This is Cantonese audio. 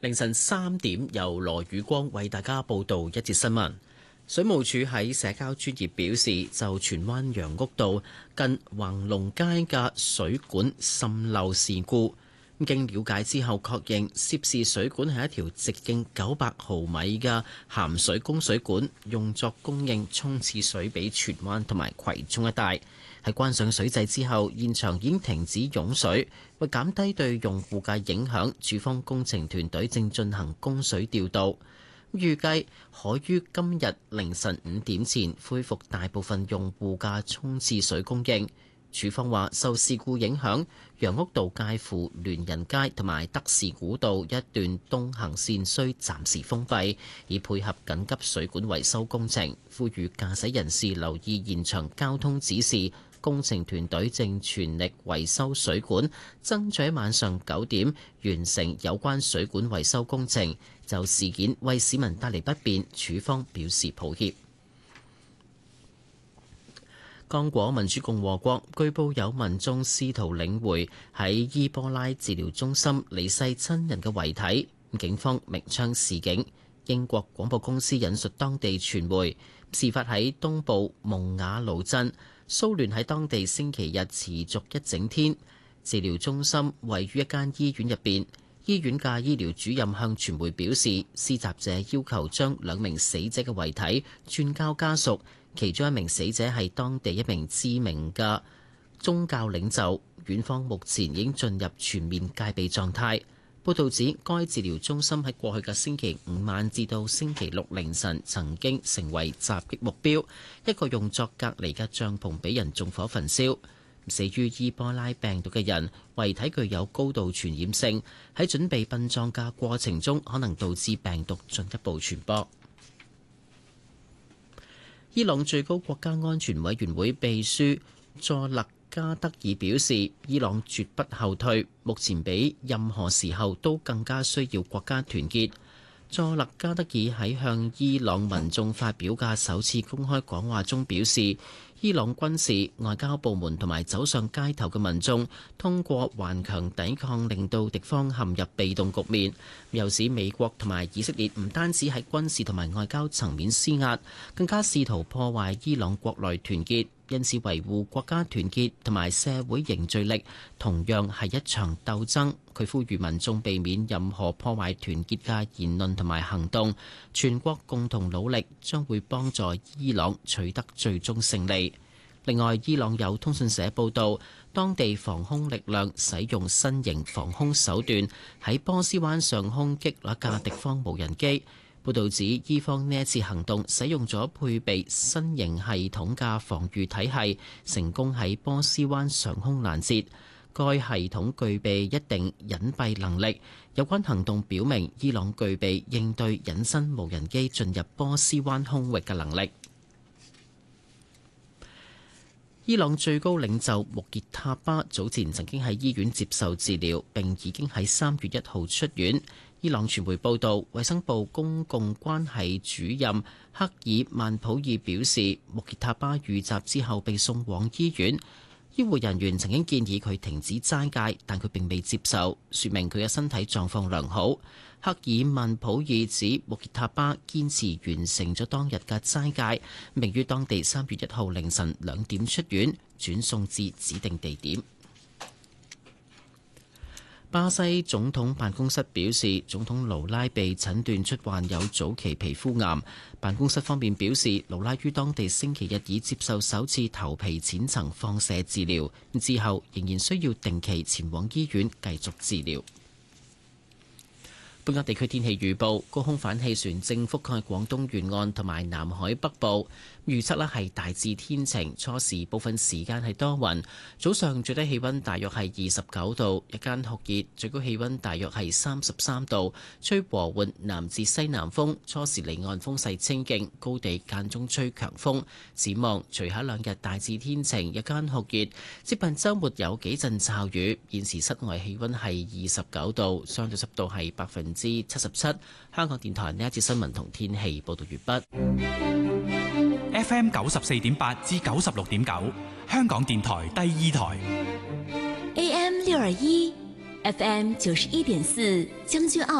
凌晨3點，由羅宇光為大家報道一節新聞。水務署喺社交專頁表示，就荃灣楊屋道近橫龍街嘅水管滲漏事故，經了解之後確認涉事水管係一條直徑900毫米嘅鹹水供水管，用作供應沖廁水俾荃灣同埋葵涌一帶。喺關上水掣之後，現場已經停止湧水，為減低對用戶嘅影響，署方工程團隊正進行供水調度，預計可於今日凌晨5點前恢復大部分用戶嘅沖廁水供應。署方話，受事故影響，楊屋道介乎聯仁街同埋德士古道一段東行線需暫時封閉，以配合緊急水管維修工程。呼籲駕駛人士留意現場交通指示。工程團隊正全力維修水管，爭取喺晚上9點完成有關水管維修工程。就事件為市民帶嚟不便，署方表示抱歉。剛果民主共和國據報有民眾試圖領回喺伊波拉治療中心離世親人嘅遺體，警方鳴槍示警。英國廣播公司引述當地傳媒，事發喺東部蒙瓦盧鎮。騷亂喺當地星期日持續一整天。治療中心位於一間醫院入邊，醫院嘅醫療主任向傳媒表示，施襲者要求將2名死者嘅遺體轉交家屬，其中一名死者係當地一名知名嘅宗教領袖。院方目前已經進入全面戒備狀態。報道指，該治療中心喺過去嘅星期5晚至到星期6凌晨曾經成為襲擊目標，一個用作隔離嘅帳篷俾人縱火焚燒。死於伊波拉病毒嘅人遺體具有高度傳染性，喺準備殯葬嘅過程中可能導致病毒進一步傳播。伊朗最高國家安全委員會秘書佐勒加德爾表示，伊朗絕不後退，目前比任何時候都更加需要國家團結。佐勒加德爾喺向伊朗民眾發表嘅首次公開講話中表示，伊朗軍事、外交部門同埋走上街頭嘅民眾通過頑強抵抗令到敵方陷入被動局面，又指美國同埋以色列唔單止喺軍事同埋外交層面施壓，更加試圖破壞伊朗國內團結。因此，維護國家團結同埋社會凝聚力同樣係一場鬥爭。佢呼籲民眾避免任何破壞團結嘅言論同埋行動，全國共同努力將會幫助伊朗取得最終勝利。另外，伊朗有通訊社報道，當地防空力量使用新型防空手段喺波斯灣上空擊落一架敵方無人機。報導指，伊方呢一次行動使用咗配備新型系統嘅防禦體系，成功喺波斯灣上空攔截。該系統具備一定隱蔽能力。有關行動表明，伊朗具備應對隱身無人機進入波斯灣空域嘅能力。伊朗最高領袖穆傑塔巴早前曾經喺醫院接受治療，並已經喺3月1號出院。伊朗傳媒報道，衛生部公共關係主任克爾曼普爾表示，穆傑塔巴遇襲之後被送往醫院，醫護人員曾經建議佢停止齋戒，但佢並未接受，說明佢嘅身體狀況良好。克爾曼普爾指穆傑塔巴堅持完成咗當日嘅齋戒，並於當地3月1號凌晨2點出院，轉送至指定地點。巴西總統辦公室表示，總統盧拉被診斷出患有早期皮膚癌。辦公室方面表示，盧拉於當地星期日已接受首次頭皮淺層放射治療，之後仍然需要定期前往醫院繼續治療。本港地區天氣預報，高空反氣旋正覆蓋廣東沿岸同埋南海北部，預測係大致天晴，初時部分時間係多雲，早上最低氣溫大約係29度，日間酷熱，最高氣溫大約係33度，吹和緩南至西南風，初時離岸風勢清勁，高地間中吹強風。展望隨後2日大致天晴，日間酷熱，接近週末有幾陣驟雨。現時室外氣溫係29度，相對濕度係77%。香港電台呢一節新聞同天氣報道完畢。 FM 94.8至96.9，香港電台第2台。 AM 621，FM 91.4，將軍澳。